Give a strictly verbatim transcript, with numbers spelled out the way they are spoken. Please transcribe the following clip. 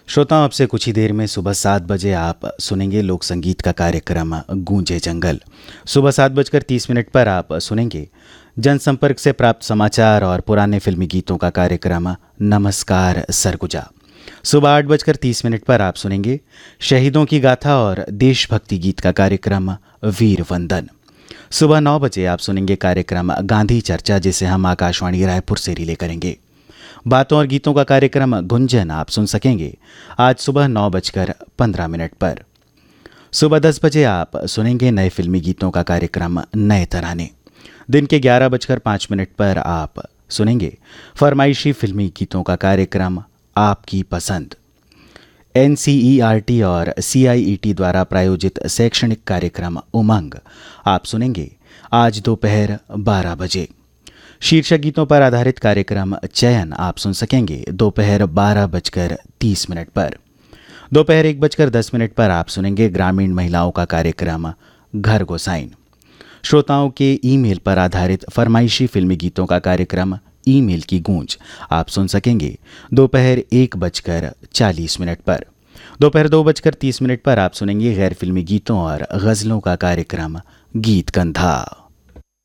श्रोताओं, आपसे कुछ ही देर में सुबह सात बजे आप सुनेंगे लोक संगीत का कार्यक्रम गूंजे जंगल। सुबह सात बजकर तीस मिनट पर आप सुनेंगे जनसंपर्क से प्राप्त समाचार और पुराने फिल्मी गीतों का कार्यक्रम नमस्कार सरगुजा। सुबह आठ बजकर तीस मिनट पर आप सुनेंगे शहीदों की गाथा और देशभक्ति गीत का कार्यक्रम वीर वंदन। सुबह नौ बजे आप सुनेंगे कार्यक्रम गांधी चर्चा, जिसे हम आकाशवाणी रायपुर से रिले करेंगे। बातों और गीतों का कार्यक्रम गुंजन आप सुन सकेंगे आज सुबह नौ बजकर पंद्रह मिनट पर। सुबह दस बजे आप सुनेंगे नए फिल्मी गीतों का कार्यक्रम नए तराने। दिन के ग्यारह बजकर पाँच मिनट पर आप सुनेंगे फरमाइशी फिल्मी गीतों का कार्यक्रम आपकी पसंद। N C E R T और सी आई ई टी द्वारा प्रायोजित शैक्षणिक कार्यक्रम उमंग आप सुनेंगे आज दोपहर बारह बजे। शीर्षक गीतों पर आधारित कार्यक्रम चयन आप सुन सकेंगे दोपहर बारह बजकर तीस मिनट पर। दोपहर एक बजकर दस मिनट पर आप सुनेंगे ग्रामीण महिलाओं का कार्यक्रम घर गोसाइन। श्रोताओं के ईमेल पर आधारित फरमाइशी फिल्मी गीतों का कार्यक्रम ईमेल की गूंज आप सुन सकेंगे दोपहर एक बजकर चालीस मिनट पर। दोपहर दो बजकर तीस मिनट पर आप सुनेंगे गैर फिल्मी गीतों और गज़लों का कार्यक्रम गीत कंधा।